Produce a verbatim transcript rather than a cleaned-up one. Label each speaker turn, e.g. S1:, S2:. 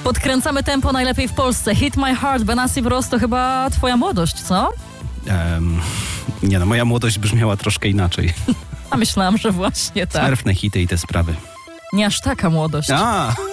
S1: Podkręcamy tempo najlepiej w Polsce. Hit My Heart, Benassi Bros to chyba twoja młodość, co?
S2: Um, nie no, moja młodość brzmiała troszkę inaczej.
S1: A myślałam, że właśnie tak.
S2: Smerfne hity i te sprawy.
S1: Nie aż taka młodość.
S2: A!